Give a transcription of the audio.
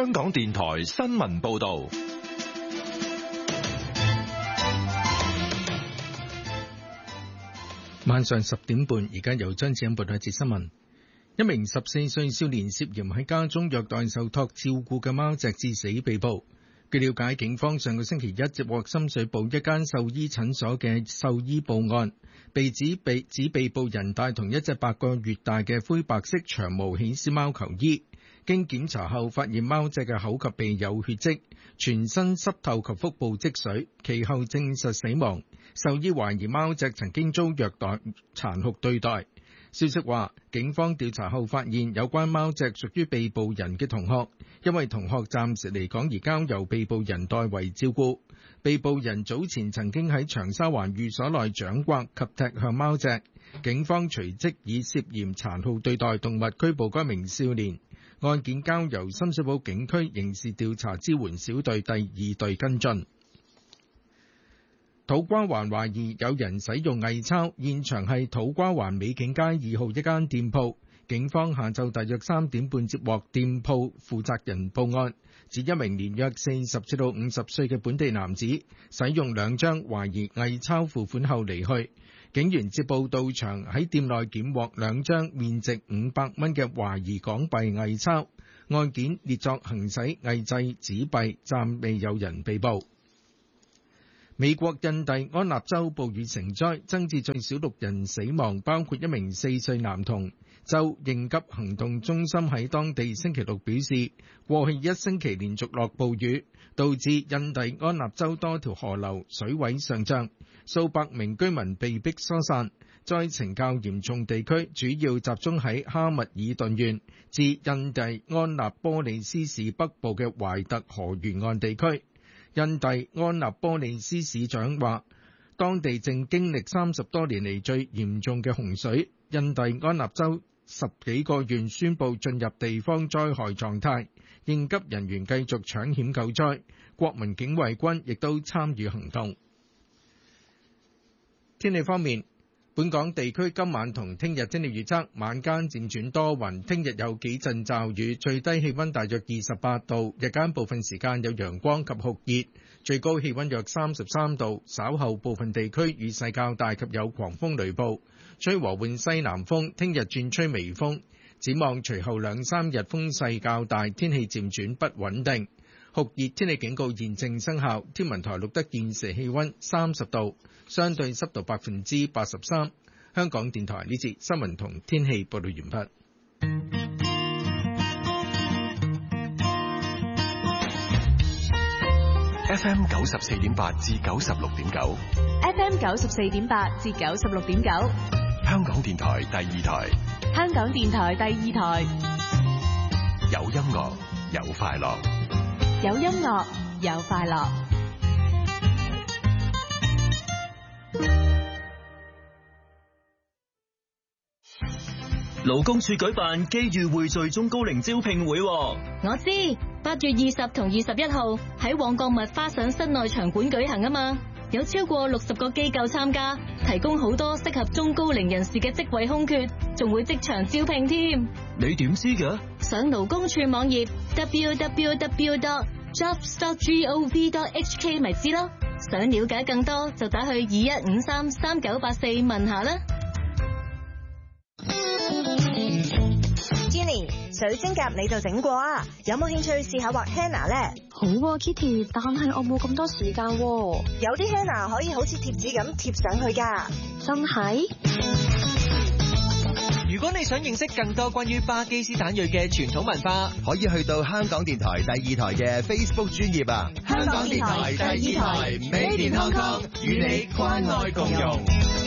香港電台新聞報道。 晚上10點半，而家由張子欣報道一節新聞。一名14歲少年涉嫌喺家中虐待受託照顧嘅貓隻致死被捕。據了解，警方上個星期一接獲深水埗一間獸醫診所嘅獸醫報案，指被捕人帶同一隻8個月大嘅灰白色長毛喜斯貓求醫。經檢查後發現貓隻嘅口及鼻有血跡，全身濕透及腹部積水，其後證實死亡。獸醫懷疑貓隻曾經遭虐待、殘酷對待。消息話，警方調查後發現有關貓隻屬於被捕人嘅同學，因為同學暫時離港而交由被捕人代為照顧。被捕人早前曾經喺長沙灣寓所內掌摑及踢向貓隻，警方隨即以涉嫌殘酷對待動物拘捕該名少年。案件交由深水埗警區刑事調查支援小隊第2隊跟進。土瓜灣懷疑有人使用偽鈔，現場係土瓜灣美景街2號一間店鋪。警方下晝大約3點半接獲店鋪負責人報案，指一名年約40至到50歲嘅本地男子使用2張懷疑偽鈔付款後離去。警員接報到場，喺店內檢獲2張面值500蚊嘅懷疑港幣偽鈔，案件列作行使偽製紙幣，暫未有人被捕。美國印第安納州暴雨成災，增至最少6人死亡，包括一名4歲男童。州應急行動中心喺當地星期六表示，過去1星期連續落暴雨，導致印第安納州多條河流水位上漲，數百名居民被迫疏散。災情較嚴重地區主要集中喺哈密爾頓縣至印第安納波利斯市北部嘅懷特河沿岸地區。印第安納波利斯市長話，當地正經歷30多年嚟最嚴重嘅洪水。印第安納州10幾個縣宣布進入地方災害狀態，應急人員繼續搶險救災，國民警衛軍亦都參與行動。天氣方面，本港地區今晚同聽日天氣預測，晚間漸轉多雲，聽日有幾陣驟雨，最低氣溫大約28度，日間部分時間有陽光及酷熱，最高氣溫約33度，稍後部分地區雨勢較大及有狂風雷暴，吹和緩西南風，聽日轉吹微風。展望隨後2-3日風勢較大，天氣漸轉不穩定。酷熱天氣警告現正生效，天文台錄得現時氣溫30度，相對濕度83%。香港電台呢節新聞同天氣報道完畢。 FM 94.8至96.9 ，FM 94.8至96.9， 香港電台第2台， 香港電台第2台， 有音樂有快樂， 有音樂有快樂。 勞工處舉辦機遇匯聚中高齡招聘會， 我知8月20同21號喺旺角麥花臣室內場館舉行啊嘛，有超過60個機構參加，提供好多適合中高齡人士嘅職位空缺，仲會即場招聘添。 你點知嘅？ 上勞工處網頁 www.jobs.gov.hk 咪知咯。想了解更多就打去21533984問下啦。 水晶甲你就整過啊？有冇興趣試下畫 henna 咧？ 好啊 Kitty， 但係我冇咁多時間喎。 有啲 henna 可以好似貼紙咁貼上去㗎。 真係？ 如果你想認識更多關於巴基斯坦裔嘅傳統文化， 可以去到香港電台第2台嘅 Facebook 專頁啊！ 香港電台第2台 Made in Hong Kong，與你關愛共融。